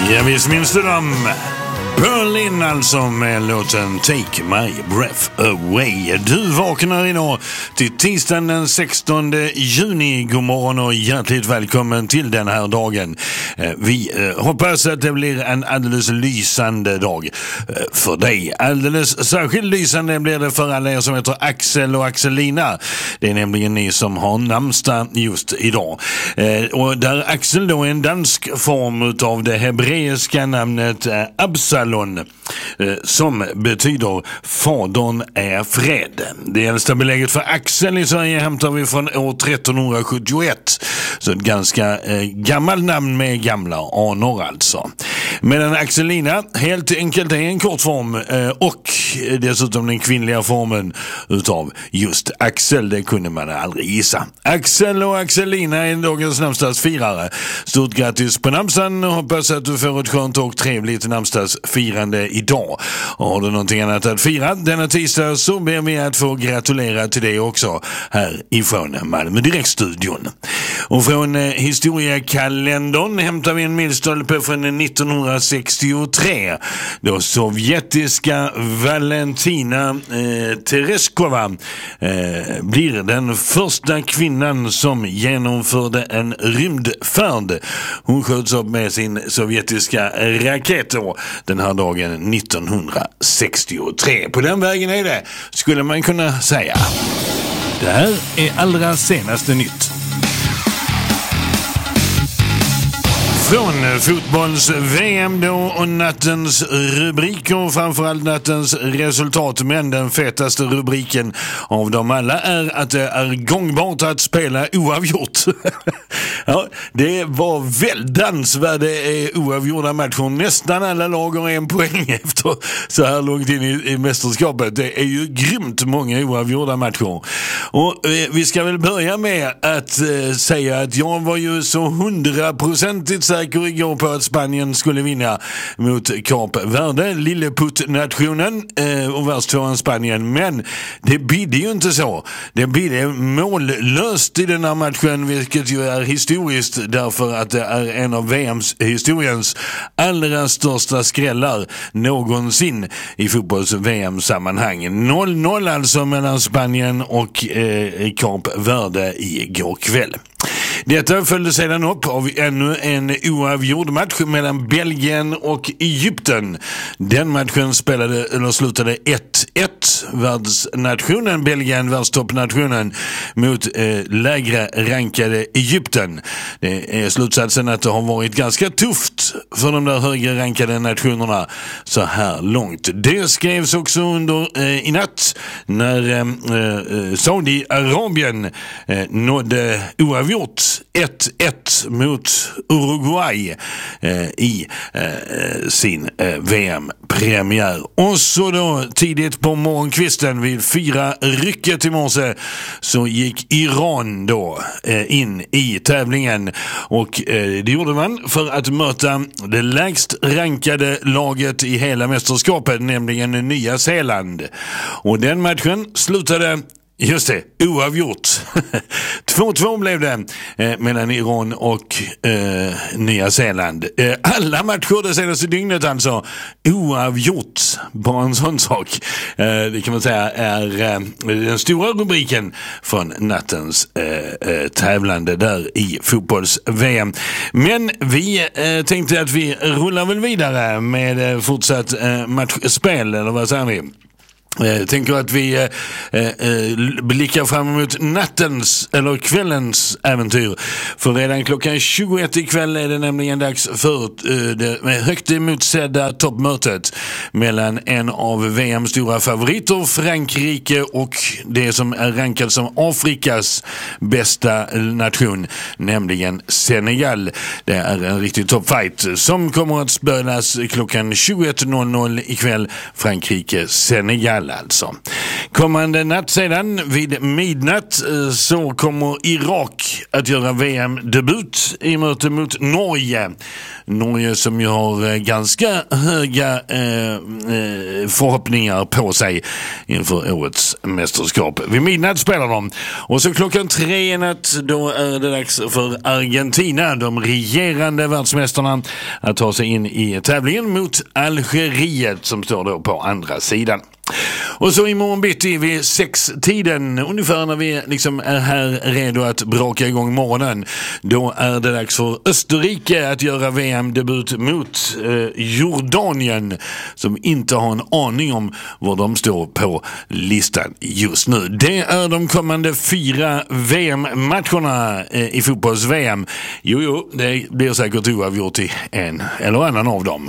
Ja, visst minns du dem? Berlin alltså med låten Take My Breath Away. Du vaknar idag till tisdagen den 16 juni. God morgon och hjärtligt välkommen till den här dagen. Vi hoppas att det blir en alldeles lysande dag för dig. Alldeles särskilt lysande blir det för alla er som heter Axel och Axelina. Det är nämligen ni som har namnsdag just idag. Och där Axel då är en dansk form av det hebreiska namnet Absalon, som betyder fadern är fred. Det äldsta belägget för Axel i Sverige hämtar vi från år 1371. Så ett ganska gammalt namn med gamla anor alltså. Medan Axelina helt enkelt är en kort form och dessutom den kvinnliga formen utav just Axel. Det kunde man aldrig gissa. Axel och Axelina är dagens namnsdagsfirare. Stort grattis på namnsdagen och hoppas att du får ett skönt och trevligt namnsdagsfirande idag. Och har du någonting annat att fira denna tisdag så ber vi att få gratulera till det också här ifrån Malmö Direktstudion. Och från historiekalendern hämtar vi en milstolpe från 1963 då sovjetiska Valentina Tereskova blir den första kvinnan som genomförde en rymdfärd. Hon sköts upp med sin sovjetiska raket den här dagen 1963. På den vägen är det, skulle man kunna säga. Det här är allra senaste nytt. Från fotbolls-VM då och nattens rubriker och framförallt nattens resultat. Men den fetaste rubriken av dem alla är att det är gångbart att spela oavgjort. Ja, det var väldans vad det är oavgjorda matcher. Nästan alla lag har en poäng efter så här långt in i mästerskapet. Det är ju grymt många oavgjorda matcher. Och vi ska väl börja med att säga att jag var ju så 100% säker igår på att Spanien skulle vinna mot Kap Verde, lilleputt-nationen och världstvåan Spanien, men det bidde ju inte så. Det bidde mållöst i den här matchen, vilket ju är historiskt därför att det är en av VMs historiens allra största skrällar någonsin i fotbolls-VM-sammanhang. 0-0 alltså mellan Spanien och Kap Verde igår kväll. Detta följde sedan upp av ännu en oavgjord match mellan Belgien och Egypten. Den matchen slutade 1-1. Världsnationen Belgien, världstoppnationen, mot lägre rankade Egypten. Det är slutsatsen att det har varit ganska tufft för de där högre rankade nationerna så här långt. Det skrevs också under i natt när Saudiarabien nådde oavgjort 1-1 mot Uruguay i sin VM-premiär. Och så då tidigt på morgonkvisten vid 4 rycket i morse så gick Iran då in i tävlingen och det gjorde man för att möta det lägst rankade laget i hela mästerskapet, nämligen Nya Zeeland. Och den matchen slutade just det, oavgjort. 2-2 blev det mellan Iran och Nya Zeeland. Alla matcher det senaste dygnet alltså oavgjort. Bara en sån sak. Det kan man säga är den stora rubriken från nattens tävlande där i fotbolls-VM. Men vi tänkte att vi rullar väl vidare med fortsatt matchspel, eller vad säger vi? Jag tänker att vi blickar fram emot nattens eller kvällens äventyr. För redan klockan 21 ikväll är det nämligen dags för det högt emotsedda toppmötet mellan en av VMs stora favoriter, Frankrike, och det som är rankad som Afrikas bästa nation, nämligen Senegal. Det är en riktig toppfight som kommer att spelas klockan 21.00 ikväll, Frankrike-Senegal. kväll alltså. Kommande natt sedan vid midnatt så kommer Irak att göra VM-debut i möte mot Norge. Norge som ju har ganska höga förhoppningar på sig inför årets mästerskap. Vid midnatt spelar de. Och så klockan 3 natt då är det dags för Argentina, de regerande världsmästarna, att ta sig in i tävlingen mot Algeriet som står då på andra sidan. Och så imorgon bitti vid 6-tiden, ungefär när vi liksom är här redo att braka igång morgonen, då är det dags för Österrike att göra VM-debut mot Jordanien, som inte har en aning om var de står på listan just nu. Det är de kommande 4 VM-matcherna i fotbolls-VM. Jo, det blir säkert oavgjort i en eller annan av dem.